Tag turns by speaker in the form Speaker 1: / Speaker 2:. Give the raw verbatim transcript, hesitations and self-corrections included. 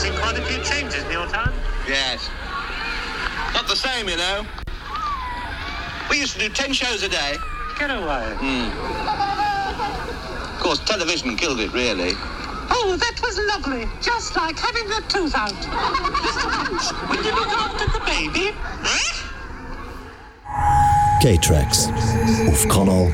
Speaker 1: Seen quite a few changes in your time.
Speaker 2: Yes. Not the same, you know. We used to do ten shows a day.
Speaker 1: Get away.
Speaker 2: Mm. Of course, television killed it, really.
Speaker 3: Oh, that was lovely. Just like having the tooth out. Mister Punch, will you look after the baby?
Speaker 4: K-Tracks auf Kanal